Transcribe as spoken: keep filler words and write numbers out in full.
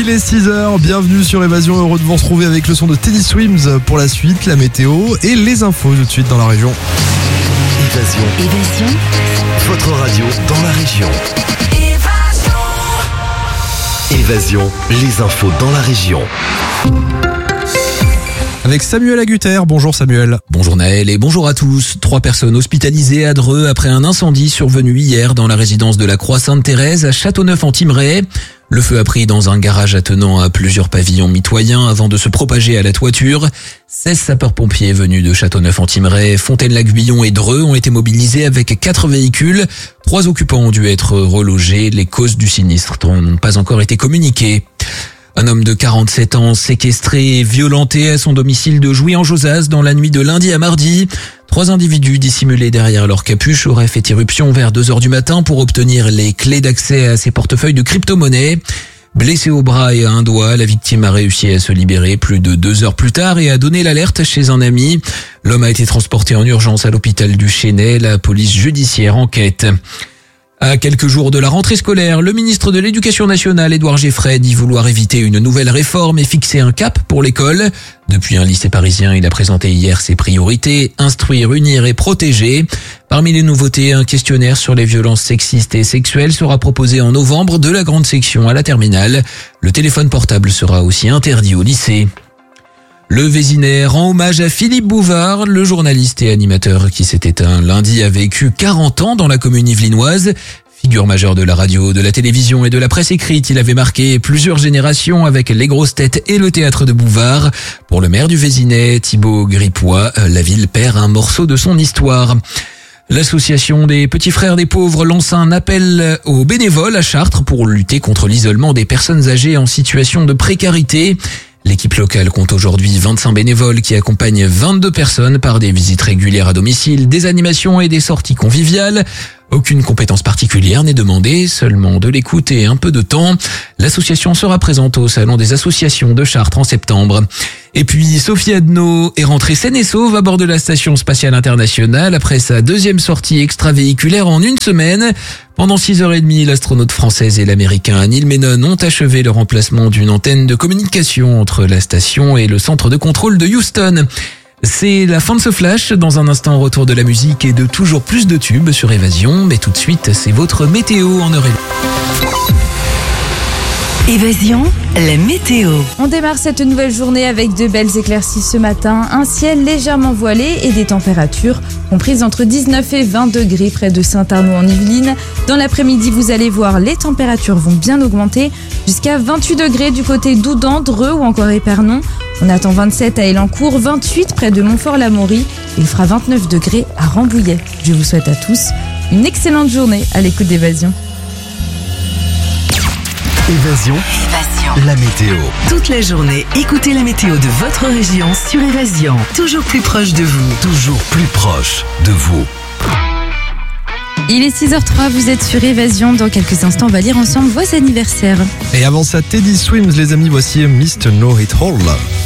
Il est six heures, bienvenue sur Évasion, heureux de vous retrouver avec le son de Teddy Swims pour la suite, la météo et les infos tout de suite dans la région. Évasion. Évasion. Votre radio dans la région. Évasion. Évasion, les infos dans la région. Avec Samuel Agutter, bonjour Samuel. Bonjour Naël et bonjour à tous. Trois personnes hospitalisées à Dreux après un incendie survenu hier dans la résidence de la Croix-Sainte-Thérèse à Châteauneuf-en-Thymerais. Le feu a pris dans un garage attenant à plusieurs pavillons mitoyens avant de se propager à la toiture. seize sapeurs-pompiers venus de Châteauneuf-en-Thymerais, Fontaine-la-Guyon et Dreux ont été mobilisés avec quatre véhicules. Trois occupants ont dû être relogés. Les causes du sinistre n'ont pas encore été communiquées. Un homme de quarante-sept ans séquestré et violenté à son domicile de Jouy-en-Josas dans la nuit de lundi à mardi. Trois individus dissimulés derrière leur capuche auraient fait irruption vers deux heures du matin pour obtenir les clés d'accès à ses portefeuilles de crypto-monnaie. Blessé au bras et à un doigt, la victime a réussi à se libérer plus de deux heures plus tard et a donné l'alerte chez un ami. L'homme a été transporté en urgence à l'hôpital du Chesnay. La police judiciaire enquête. À quelques jours de la rentrée scolaire, le ministre de l'Éducation nationale, Édouard Geffray, dit vouloir éviter une nouvelle réforme et fixer un cap pour l'école. Depuis un lycée parisien, il a présenté hier ses priorités, instruire, unir et protéger. Parmi les nouveautés, un questionnaire sur les violences sexistes et sexuelles sera proposé en novembre de la grande section à la terminale. Le téléphone portable sera aussi interdit au lycée. Le Vésinet rend hommage à Philippe Bouvard, le journaliste et animateur qui s'est éteint lundi a vécu quarante ans dans la commune yvelinoise. Figure majeure de la radio, de la télévision et de la presse écrite, il avait marqué plusieurs générations avec les grosses têtes et le théâtre de Bouvard. Pour le maire du Vésinet, Thibaut Gripois, la ville perd un morceau de son histoire. L'association des Petits Frères des Pauvres lance un appel aux bénévoles à Chartres pour lutter contre l'isolement des personnes âgées en situation de précarité. L'équipe locale compte aujourd'hui vingt-cinq bénévoles qui accompagnent vingt-deux personnes par des visites régulières à domicile, des animations et des sorties conviviales. Aucune compétence particulière n'est demandée, seulement de l'écoute et un peu de temps. L'association sera présente au Salon des associations de Chartres en septembre. Et puis, Sophie Adno est rentrée saine et sauve à bord de la Station Spatiale Internationale après sa deuxième sortie extravéhiculaire en une semaine. Pendant six heures trente, l'astronaute française et l'américain Neil Menon ont achevé le remplacement d'une antenne de communication entre la station et le centre de contrôle de Houston. C'est la fin de ce flash. Dans un instant, retour de la musique et de toujours plus de tubes sur Évasion. Mais tout de suite, c'est votre météo en heure et Évasion, la météo. On démarre cette nouvelle journée avec de belles éclaircies ce matin, un ciel légèrement voilé et des températures comprises entre dix-neuf et vingt degrés près de Saint-Arnaud en Yvelines. Dans l'après-midi, vous allez voir, les températures vont bien augmenter jusqu'à vingt-huit degrés du côté d'Oudan, Dreux ou encore Épernon. On attend vingt-sept à Elancourt, vingt-huit près de Montfort-l'Amaury. Il fera vingt-neuf degrés à Rambouillet. Je vous souhaite à tous une excellente journée à l'écoute d'Évasion. Évasion. Évasion. La météo. Toute la journée, écoutez la météo de votre région sur Évasion. Toujours plus proche de vous. Toujours plus proche de vous. Il est six heures trois, vous êtes sur Évasion. Dans quelques instants, on va lire ensemble vos anniversaires. Et avant ça, Teddy Swims, les amis, voici Mister Know It All.